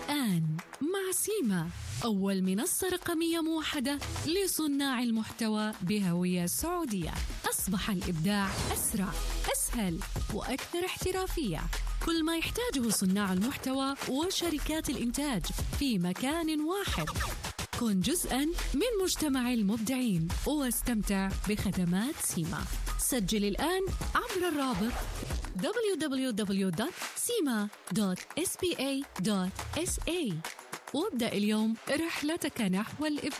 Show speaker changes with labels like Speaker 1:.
Speaker 1: الآن مع سيما، أول منصة رقمية موحدة لصناع المحتوى بهوية سعودية. أصبح الإبداع أسرع، أسهل وأكثر احترافية. كل ما يحتاجه صناع المحتوى وشركات الإنتاج في مكان واحد. كن جزءاً من مجتمع المبدعين واستمتع بخدمات سيما. سجل الآن عبر الرابط www.sima.spa.sa وابدأ اليوم رحلتك نحو الإبداع.